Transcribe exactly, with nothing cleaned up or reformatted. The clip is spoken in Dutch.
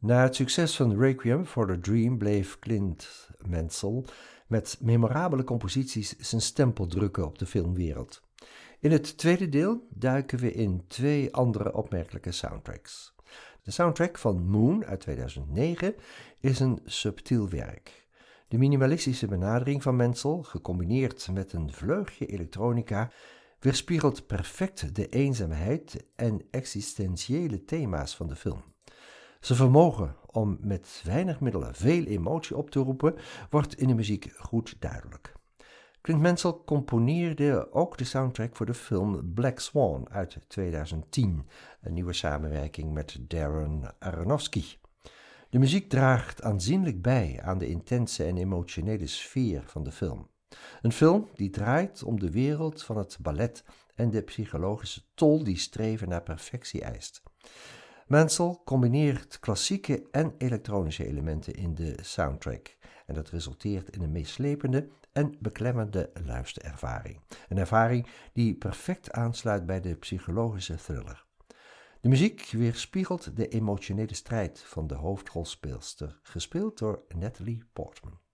Na het succes van Requiem for a Dream bleef Clint Mansell met memorabele composities zijn stempel drukken op de filmwereld. In het tweede deel duiken we in twee andere opmerkelijke soundtracks. De soundtrack van Moon uit tweeduizend negen is een subtiel werk. De minimalistische benadering van Mansell, gecombineerd met een vleugje elektronica, weerspiegelt perfect de eenzaamheid en existentiële thema's van de film. Zijn vermogen om met weinig middelen veel emotie op te roepen, wordt in de muziek goed duidelijk. Clint Mansell componeerde ook de soundtrack voor de film Black Swan uit tweeduizend tien, een nieuwe samenwerking met Darren Aronofsky. De muziek draagt aanzienlijk bij aan de intense en emotionele sfeer van de film. Een film die draait om de wereld van het ballet en de psychologische tol die streven naar perfectie eist. Mansell combineert klassieke en elektronische elementen in de soundtrack en dat resulteert in een meeslepende en beklemmende luisterervaring. Een ervaring die perfect aansluit bij de psychologische thriller. De muziek weerspiegelt de emotionele strijd van de hoofdrolspeelster, gespeeld door Natalie Portman.